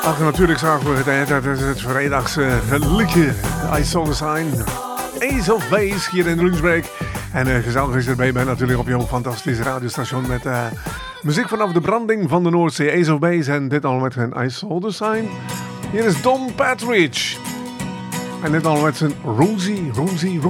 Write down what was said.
Ach, natuurlijk zagen we het vrijdagsliedje I Saw the Sign. Ace of Base hier in de lunchbreak. En gezellig is erbij bij natuurlijk op jouw fantastische radiostation met muziek vanaf de branding van de Noordzee. Ace of Base en dit al met hun I Saw the Sign. Hier is Don Patridge. En dit al met zijn Rosie.